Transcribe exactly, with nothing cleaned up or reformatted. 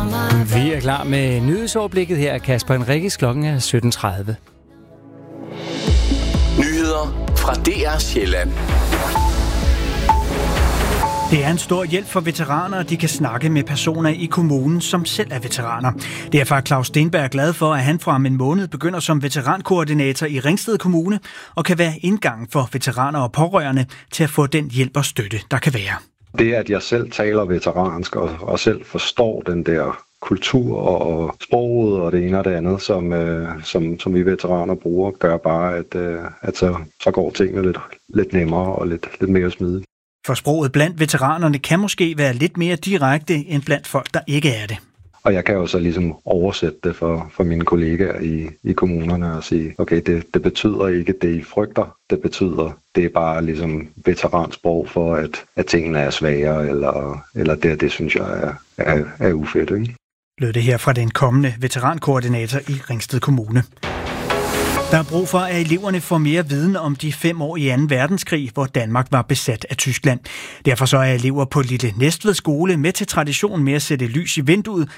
Vi er klar med nyhedsoverblikket her. Kasper Enriques, klokken er sytten tredive. Nyheder fra D R Sjælland. Det er en stor hjælp for veteraner, at de kan snakke med personer i kommunen, som selv er veteraner. Derfor er Claus Stenberg glad for, at han fra om en måned begynder som veterankoordinator i Ringsted Kommune og kan være indgang for veteraner og pårørende til at få den hjælp og støtte, der kan være. Det, at jeg selv taler veteransk og, og selv forstår den der kultur og sproget og det ene og det andet, som, øh, som, som vi veteraner bruger, gør bare, at, øh, at så, så går tingene lidt, lidt nemmere og lidt, lidt mere smidigt. For sproget blandt veteranerne kan måske være lidt mere direkte end blandt folk, der ikke er det. Og jeg kan jo så ligesom oversætte det for, for mine kollegaer i, i kommunerne og sige, okay, det, det betyder ikke det, I frygter. Det betyder, det er bare ligesom veteransprog for, at, at tingene er svære, eller, eller det, det synes jeg er, er, er ufedt, ikke? Lød det her fra den kommende veterankoordinator i Ringsted Kommune. Der er brug for, at eleverne får mere viden om de fem år i anden verdenskrig, hvor Danmark var besat af Tyskland. Derfor så er elever på Lille Næstved skole med til traditionen med at sætte lys i vinduet,